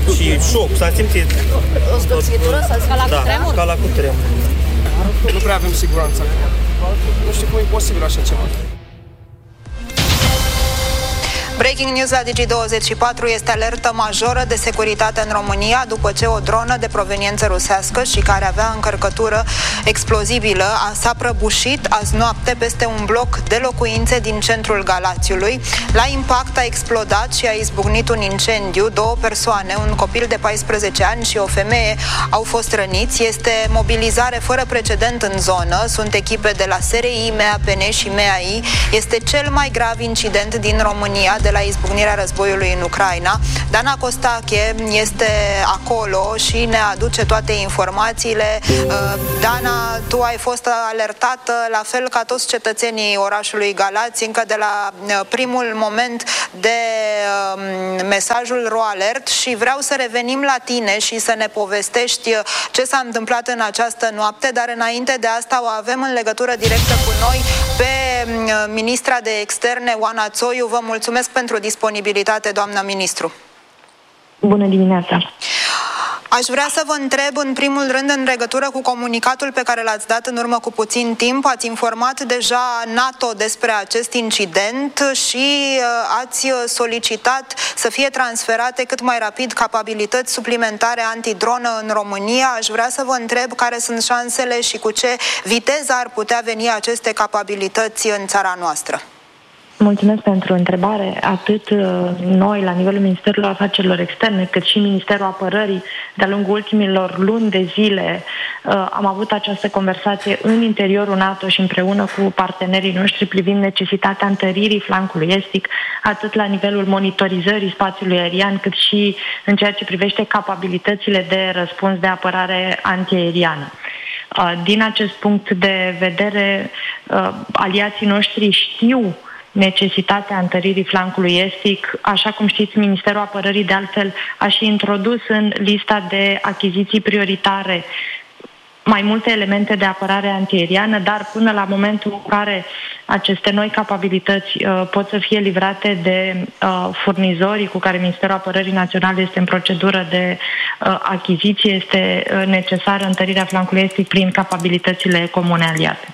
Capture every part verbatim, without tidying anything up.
și șoc, s-a simțit... O zgârțitură? Ca la cutremur? Da, ca la cutremur. Nu prea avem siguranță. Nu știu cum e posibil așa ceva. Breaking news la Digi douăzeci și patru: este alertă majoră de securitate în România după ce o dronă de proveniență rusească și care avea încărcătură explozibilă s-a prăbușit azi noapte peste un bloc de locuințe din centrul Galațiului. La impact a explodat și a izbucnit un incendiu. Două persoane, un copil de paisprezece ani și o femeie, au fost răniți. Este mobilizare fără precedent în zonă. Sunt echipe de la S R I, M A P N și M A I. Este cel mai grav incident din România de la izbucnirea războiului în Ucraina. Dana Costache este acolo și ne aduce toate informațiile. Dana, tu ai fost alertată, la fel ca toți cetățenii orașului Galați, încă de la primul moment de mesajul RoAlert, și vreau să revenim la tine și să ne povestești ce s-a întâmplat în această noapte, dar înainte de asta o avem în legătură directă cu noi pe ministra de externe, Oana Țoiu. Vă mulțumesc pentru disponibilitate, doamna ministru. Bună dimineața! Aș vrea să vă întreb în primul rând în legătură cu comunicatul pe care l-ați dat în urmă cu puțin timp. Ați informat deja NATO despre acest incident și ați solicitat să fie transferate cât mai rapid capabilități suplimentare antidronă în România. Aș vrea să vă întreb care sunt șansele și cu ce viteză ar putea veni aceste capabilități în țara noastră. Mulțumesc pentru întrebare. Atât noi, la nivelul Ministerului Afacerilor Externe, cât și Ministerul Apărării, de-a lungul ultimilor luni de zile, am avut această conversație în interiorul NATO și împreună cu partenerii noștri privind necesitatea întăririi flancului estic, atât la nivelul monitorizării spațiului aerian, cât și în ceea ce privește capabilitățile de răspuns de apărare antiaeriană. Din acest punct de vedere, aliații noștri știu necesitatea întăririi flancului estic. Așa cum știți, Ministerul Apărării de altfel a și introdus în lista de achiziții prioritare mai multe elemente de apărare antiaeriană, dar până la momentul în care aceste noi capabilități uh, pot să fie livrate de uh, furnizorii cu care Ministerul Apărării Naționale este în procedură de uh, achiziție, este uh, necesară întărirea flancului estic prin capabilitățile comune aliate.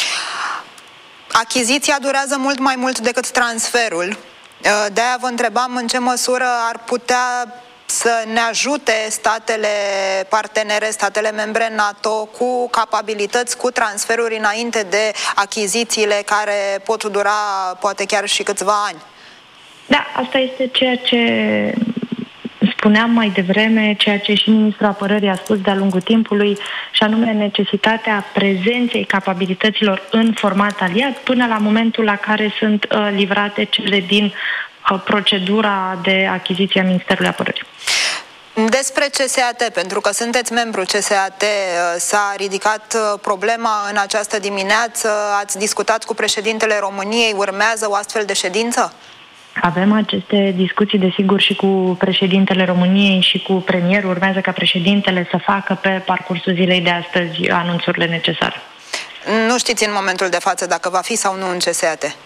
Achiziția durează mult mai mult decât transferul. De-aia vă întrebam în ce măsură ar putea să ne ajute statele partenere, statele membre NATO cu capabilități, cu transferuri înainte de achizițiile care pot dura poate chiar și câțiva ani. Da, asta este ceea ce spuneam mai devreme, ceea ce și Ministrul Apărării a spus de-a lungul timpului, și anume necesitatea prezenței capabilităților în format aliat până la momentul la care sunt uh, livrate cele din uh, procedura de achiziție a Ministerului Apărării. Despre C S A T, pentru că sunteți membru C S A T, s-a ridicat problema în această dimineață, ați discutat cu președintele României, urmează o astfel de ședință? Avem aceste discuții, desigur, și cu președintele României și cu premierul. Urmează ca președintele să facă pe parcursul zilei de astăzi anunțurile necesare. Nu știți în momentul de față dacă va fi sau nu în C S A T?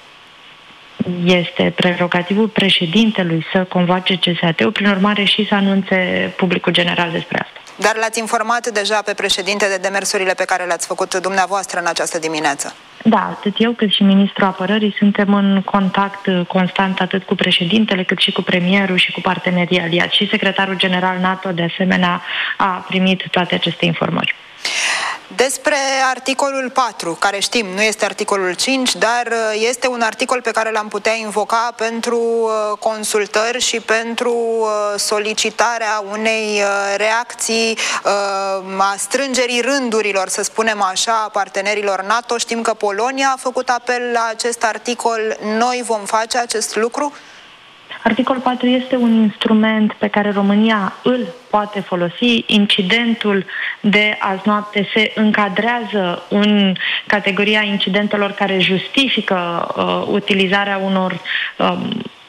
Este prerogativul președintelui să convoace C S A T-ul, prin urmare și să anunțe publicul general despre asta. Dar l-ați informat deja pe președinte de demersurile pe care le-ați făcut dumneavoastră în această dimineață? Da, atât eu cât și Ministrul Apărării suntem în contact constant atât cu președintele cât și cu premierul și cu partenerii aliați. Și secretarul general NATO de asemenea a primit toate aceste informări. Despre articolul patru, care știm, nu este articolul cinci, dar este un articol pe care l-am putea invoca pentru consultări și pentru solicitarea unei reacții a strângerii rândurilor, să spunem așa, a partenerilor NATO. Știm că Polonia a făcut apel la acest articol. Noi vom face acest lucru? Articolul patru este un instrument pe care România îl poate folosi. Incidentul de azi noapte se încadrează în categoria incidentelor care justifică uh, utilizarea unor uh,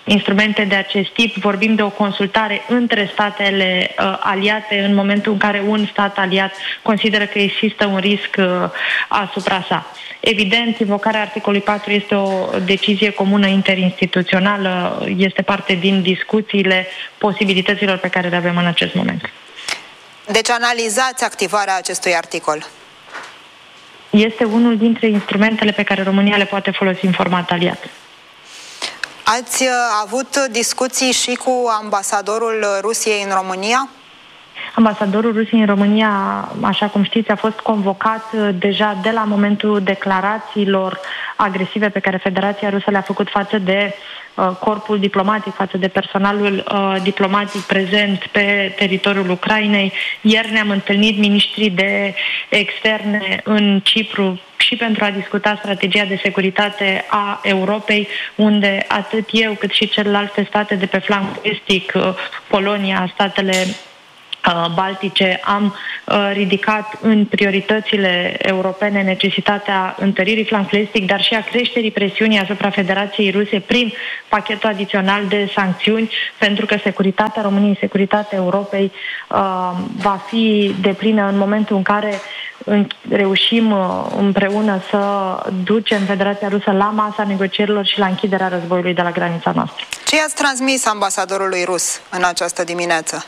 instrumente de acest tip. Vorbim de o consultare între statele uh, aliate în momentul în care un stat aliat consideră că există un risc uh, asupra sa. Evident, invocarea articolului patru este o decizie comună interinstituțională, este parte din discuțiile posibilităților pe care le avem în acest moment. Deci analizați activarea acestui articol. Este unul dintre instrumentele pe care România le poate folosi în format aliat. Ați uh, avut discuții și cu ambasadorul Rusiei în România? Ambasadorul Rusiei în România, așa cum știți, a fost convocat deja de la momentul declarațiilor agresive pe care Federația Rusă le-a făcut față de uh, corpul diplomatic, față de personalul uh, diplomatic prezent pe teritoriul Ucrainei. Ieri ne-am întâlnit miniștrii de externe în Cipru și pentru a discuta strategia de securitate a Europei, unde atât eu cât și celelalte state de pe flancul estic, uh, Polonia, statele baltice, am uh, ridicat în prioritățile europene necesitatea întăririi flancului estic, dar și a creșterii presiunii asupra Federației Ruse prin pachetul adițional de sancțiuni, pentru că securitatea României, securitatea Europei uh, va fi deplină în momentul în care reușim uh, împreună să ducem Federația Rusă la masa negocierilor și la închiderea războiului de la granița noastră. Ce i-ați transmis ambasadorului rus în această dimineață?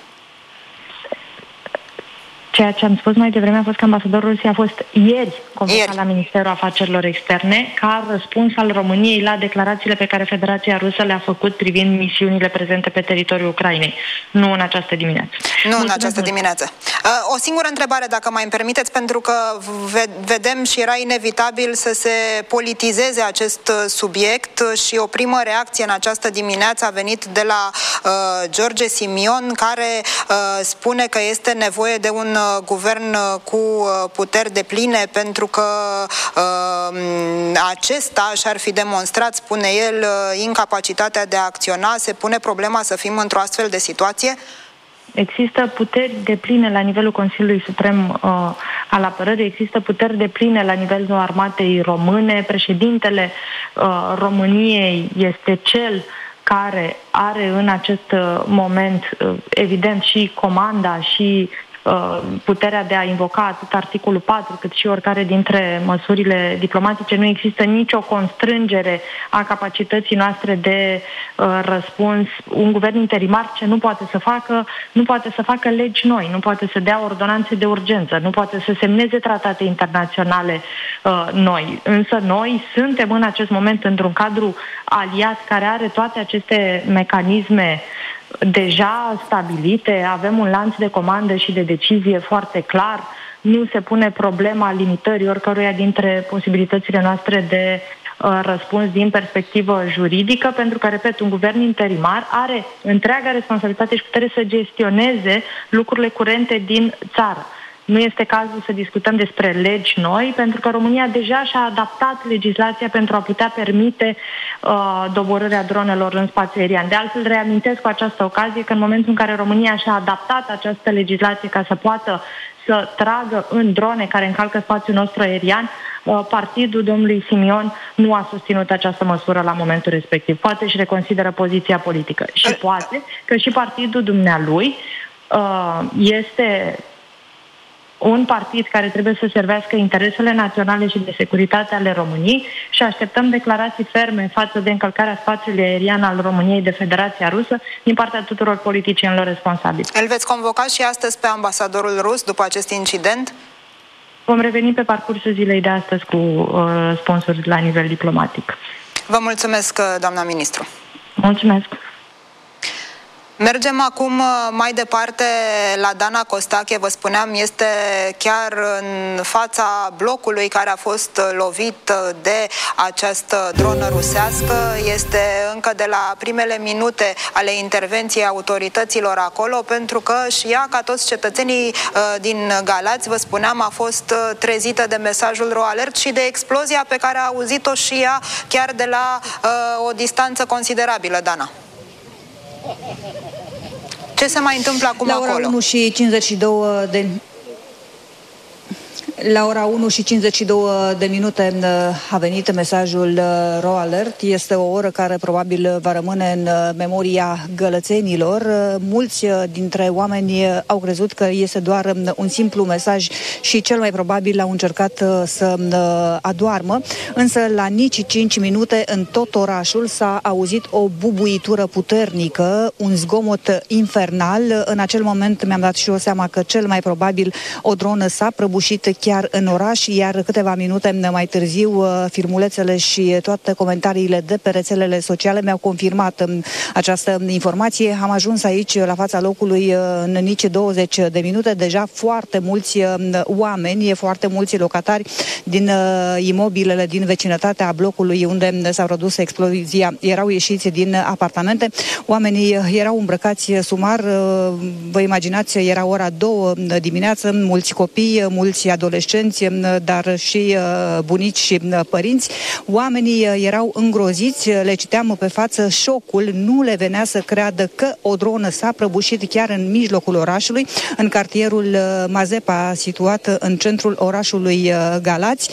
Ceea ce am spus mai devreme a fost că ambasadorul Rusiei a fost ieri convocat ieri. la Ministerul Afacerilor Externe ca răspuns al României la declarațiile pe care Federația Rusă le-a făcut privind misiunile prezente pe teritoriul Ucrainei. Nu în această dimineață. Nu Mulțumesc în această mult. dimineață. O singură întrebare, dacă mai îmi permiteți, pentru că vedem și era inevitabil să se politizeze acest subiect și o primă reacție în această dimineață a venit de la uh, George Simion, care uh, spune că este nevoie de un guvern cu puteri depline pentru că uh, acesta și-ar fi demonstrat, spune el, incapacitatea de a acționa. Se pune problema să fim într-o astfel de situație? Există puteri depline la nivelul Consiliului Suprem uh, al Apărării, există puteri depline la nivelul armatei române. Președintele uh, României este cel care are în acest uh, moment, uh, evident, și comanda și puterea de a invoca atât articolul patru cât și oricare dintre măsurile diplomatice. Nu există nicio constrângere a capacității noastre de uh, răspuns. Un guvern interimar ce nu poate să facă, nu poate să facă legi noi, nu poate să dea ordonanțe de urgență, nu poate să semneze tratate internaționale uh, noi. Însă noi suntem în acest moment într-un cadru aliat care are toate aceste mecanisme deja stabilite, avem un lanț de comandă și de decizie foarte clar, nu se pune problema limitării oricăruia dintre posibilitățile noastre de uh, răspuns din perspectivă juridică, pentru că, repet, un guvern interimar are întreaga responsabilitate și putere să gestioneze lucrurile curente din țară. Nu este cazul să discutăm despre legi noi, pentru că România deja și-a adaptat legislația pentru a putea permite uh, doborârea dronelor în spațiu aerian. De altfel, reamintesc cu această ocazie că în momentul în care România și-a adaptat această legislație ca să poată să tragă în drone care încalcă spațiul nostru aerian, uh, partidul domnului Simion nu a susținut această măsură la momentul respectiv. Poate și reconsideră poziția politică. Și poate că și partidul dumnealui uh, este un partid care trebuie să servească interesele naționale și de securitate ale României și așteptăm declarații ferme față de încălcarea spațiului aerian al României de Federația Rusă din partea tuturor politicienilor responsabili. Îl veți convoca și astăzi pe ambasadorul rus după acest incident? Vom reveni pe parcursul zilei de astăzi cu uh, răspunsuri la nivel diplomatic. Vă mulțumesc, doamna ministru. Mulțumesc. Mergem acum mai departe la Dana Costache, vă spuneam, este chiar în fața blocului care a fost lovit de această dronă rusească. Este încă de la primele minute ale intervenției autorităților acolo, pentru că și ea, ca toți cetățenii din Galați, vă spuneam, a fost trezită de mesajul RoAlert și de explozia pe care a auzit-o și ea chiar de la uh, o distanță considerabilă, Dana. Ce se mai întâmplă acum la ora acolo? unu și cincizeci și două de... La ora unu și cincizeci și două de minute a venit mesajul RO Alert. Este o oră care probabil va rămâne în memoria gălățenilor. Mulți dintre oameni au crezut că este doar un simplu mesaj și cel mai probabil au încercat să adoarmă. Însă la nici cinci minute în tot orașul s-a auzit o bubuitură puternică, un zgomot infernal. În acel moment mi-am dat și eu seama că cel mai probabil o dronă s-a prăbușit chiar în oraș, iar câteva minute mai târziu filmulețele și toate comentariile de pe rețelele sociale mi-au confirmat această informație. Am ajuns aici la fața locului în nici douăzeci de minute. Deja foarte mulți oameni, foarte mulți locatari din imobilele din vecinătatea blocului unde s-a produs explozia erau ieșiți din apartamente. Oamenii erau îmbrăcați sumar. Vă imaginați, era ora două dimineață, mulți copii, mulți adolescenți, dar și bunici și părinți. Oamenii erau îngroziți, le citeam pe față șocul, nu le venea să creadă că o dronă s-a prăbușit chiar în mijlocul orașului, în cartierul Mazepa, situat în centrul orașului Galați.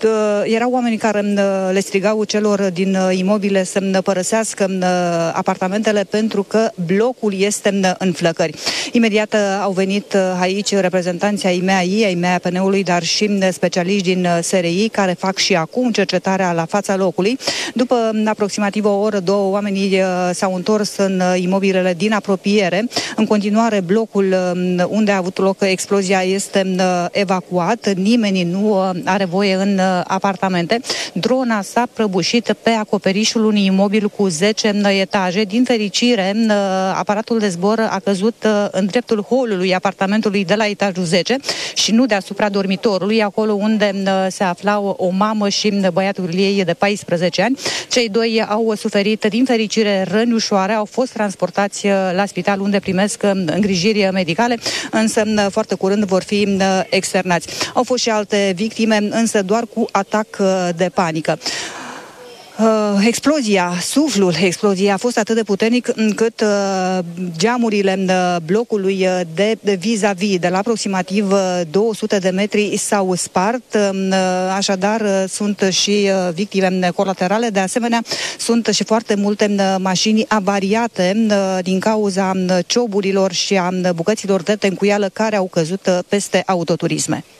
Erau oameni care le strigau celor din imobile să părăsească apartamentele pentru că blocul este în flăcări. Imediat au venit aici reprezentanții ai M E A I, ai M E A P N-ului, dar și specialiști din S R I care fac și acum cercetarea la fața locului. După aproximativ o oră, două, oamenii s-au întors în imobilele din apropiere. În continuare, blocul unde a avut loc explozia este evacuat. Nimeni nu are voie în apartamente. Drona s-a prăbușit pe acoperișul unui imobil cu zece etaje. Din fericire, aparatul de zbor a căzut în dreptul holului apartamentului de la etajul zece și nu deasupra dormitorului, acolo unde se aflau o mamă și băiatul ei de paisprezece ani. Cei doi au suferit, din fericire, răni ușoare, au fost transportați la spital unde primesc îngrijiri medicale, însă foarte curând vor fi externați. Au fost și alte victime, însă doar cu atac de panică. Uh, explozia, suflul exploziei a fost atât de puternic încât uh, geamurile uh, blocului uh, de, de vis-a-vis, de la aproximativ uh, două sute de metri, s-au spart. Uh, așadar, uh, sunt și uh, victime colaterale. De asemenea, sunt și foarte multe uh, mașini avariate uh, din cauza uh, cioburilor și a uh, bucăților de tencuială care au căzut uh, peste autoturisme.